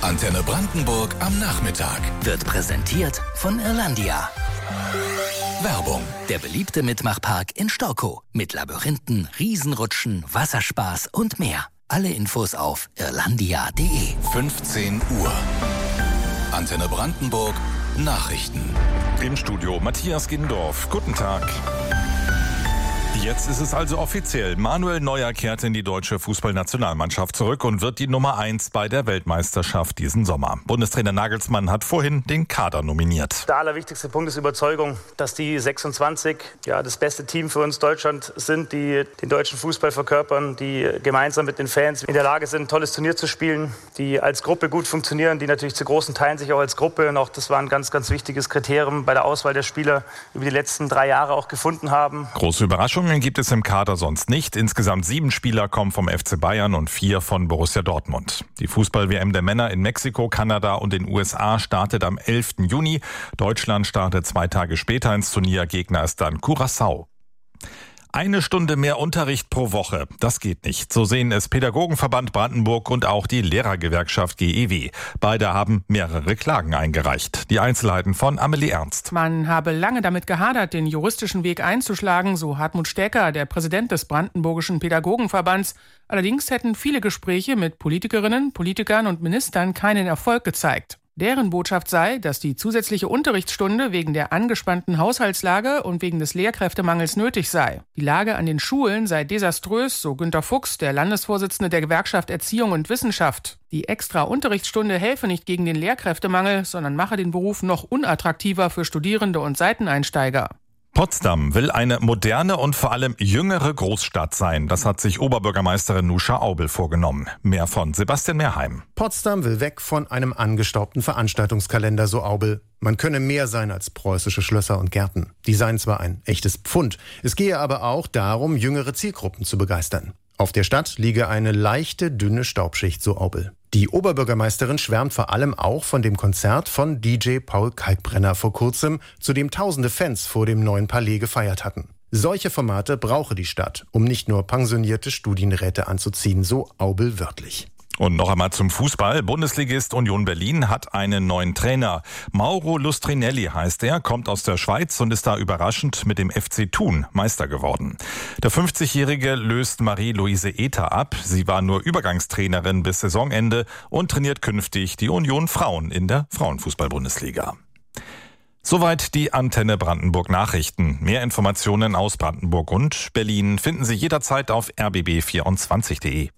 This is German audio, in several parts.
Antenne Brandenburg am Nachmittag. Wird präsentiert von Irlandia. Werbung. Der beliebte Mitmachpark in Storkow. Mit Labyrinthen, Riesenrutschen, Wasserspaß und mehr. Alle Infos auf irlandia.de. 15 Uhr. Antenne Brandenburg. Nachrichten. Im Studio Matthias Gindorf. Guten Tag. Jetzt ist es also offiziell. Manuel Neuer kehrt in die deutsche Fußballnationalmannschaft zurück und wird die Nummer 1 bei der Weltmeisterschaft diesen Sommer. Bundestrainer Nagelsmann hat vorhin den Kader nominiert. Der allerwichtigste Punkt ist Überzeugung, dass die 26 das beste Team für uns Deutschland sind, die den deutschen Fußball verkörpern, die gemeinsam mit den Fans in der Lage sind, ein tolles Turnier zu spielen, die als Gruppe gut funktionieren, die natürlich zu großen Teilen sich auch als Gruppe, und auch das war ein ganz, ganz wichtiges Kriterium bei der Auswahl der Spieler, über die letzten 3 Jahre auch gefunden haben. Große Überraschungen gibt es im Kader sonst nicht. Insgesamt 7 Spieler kommen vom FC Bayern und 4 von Borussia Dortmund. Die Fußball-WM der Männer in Mexiko, Kanada und den USA startet am 11. Juni. Deutschland startet 2 Tage später ins Turnier. Gegner ist dann Curaçao. 1 Stunde mehr Unterricht pro Woche, das geht nicht. So sehen es Pädagogenverband Brandenburg und auch die Lehrergewerkschaft GEW. Beide haben mehrere Klagen eingereicht. Die Einzelheiten von Amelie Ernst. Man habe lange damit gehadert, den juristischen Weg einzuschlagen, so Hartmut Stecker, der Präsident des Brandenburgischen Pädagogenverbands. Allerdings hätten viele Gespräche mit Politikerinnen, Politikern und Ministern keinen Erfolg gezeigt. Deren Botschaft sei, dass die zusätzliche Unterrichtsstunde wegen der angespannten Haushaltslage und wegen des Lehrkräftemangels nötig sei. Die Lage an den Schulen sei desaströs, so Günter Fuchs, der Landesvorsitzende der Gewerkschaft Erziehung und Wissenschaft. Die extra Unterrichtsstunde helfe nicht gegen den Lehrkräftemangel, sondern mache den Beruf noch unattraktiver für Studierende und Seiteneinsteiger. Potsdam will eine moderne und vor allem jüngere Großstadt sein. Das hat sich Oberbürgermeisterin Nuscha Aubel vorgenommen. Mehr von Sebastian Mehrheim. Potsdam will weg von einem angestaubten Veranstaltungskalender, so Aubel. Man könne mehr sein als preußische Schlösser und Gärten. Die seien zwar ein echtes Pfund, es gehe aber auch darum, jüngere Zielgruppen zu begeistern. Auf der Stadt liege eine leichte, dünne Staubschicht, so Aubel. Die Oberbürgermeisterin schwärmt vor allem auch von dem Konzert von DJ Paul Kalkbrenner vor kurzem, zu dem tausende Fans vor dem neuen Palais gefeiert hatten. Solche Formate brauche die Stadt, um nicht nur pensionierte Studienräte anzuziehen, so Aubel wörtlich. Und noch einmal zum Fußball. Bundesligist Union Berlin hat einen neuen Trainer. Mauro Lustrinelli heißt er, kommt aus der Schweiz und ist da überraschend mit dem FC Thun Meister geworden. Der 50-Jährige löst Marie-Louise Ether ab. Sie war nur Übergangstrainerin bis Saisonende und trainiert künftig die Union Frauen in der Frauenfußball-Bundesliga. Soweit die Antenne Brandenburg Nachrichten. Mehr Informationen aus Brandenburg und Berlin finden Sie jederzeit auf rbb24.de.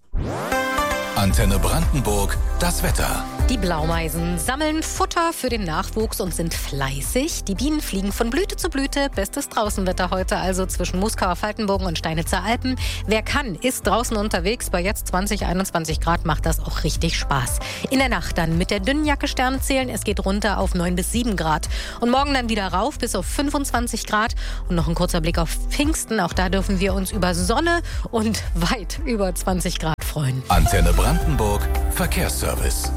Antenne Brandenburg, das Wetter. Die Blaumeisen sammeln Futter für den Nachwuchs und sind fleißig. Die Bienen fliegen von Blüte zu Blüte. Bestes Draußenwetter heute also zwischen Muskauer Faltenbogen und Steinitzer Alpen. Wer kann, ist draußen unterwegs. Bei jetzt 20, 21 Grad macht das auch richtig Spaß. In der Nacht dann mit der dünnen Jacke Sterne zählen. Es geht runter auf 9 bis 7 Grad. Und morgen dann wieder rauf bis auf 25 Grad. Und noch ein kurzer Blick auf Pfingsten. Auch da dürfen wir uns über Sonne und weit über 20 Grad freuen. Antenne Brandenburg, Verkehrsservice.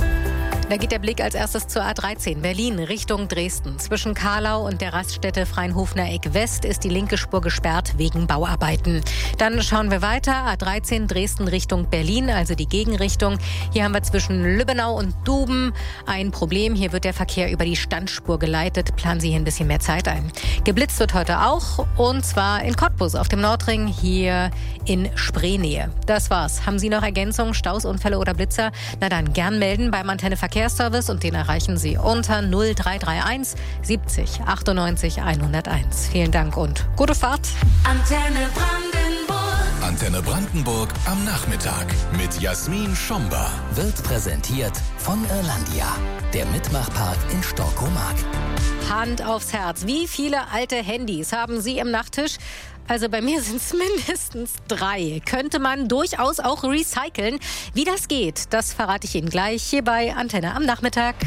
Da geht der Blick als erstes zur A13 Berlin Richtung Dresden. Zwischen Karlau und der Raststätte Freinhofener Eck West ist die linke Spur gesperrt wegen Bauarbeiten. Dann schauen wir weiter. A13 Dresden Richtung Berlin, also die Gegenrichtung. Hier haben wir zwischen Lübbenau und Duben ein Problem. Hier wird der Verkehr über die Standspur geleitet. Planen Sie hier ein bisschen mehr Zeit ein. Geblitzt wird heute auch, und zwar in Cottbus auf dem Nordring, hier in Spreenähe. Das war's. Haben Sie noch Ergänzungen, Staus, Unfälle oder Blitzer? Na dann gern melden beim Antenne Verkehrsservice, und den erreichen Sie unter 0331 70 98 101. Vielen Dank und gute Fahrt. Antenne Brandenburg. Antenne Brandenburg am Nachmittag mit Jasmin Schomber. Wird präsentiert von Irlandia. Der Mitmachpark in Storkow-Mark. Hand aufs Herz. Wie viele alte Handys haben Sie im Nachttisch? Also bei mir sind es mindestens 3. Könnte man durchaus auch recyceln. Wie das geht, das verrate ich Ihnen gleich hier bei Antenne am Nachmittag.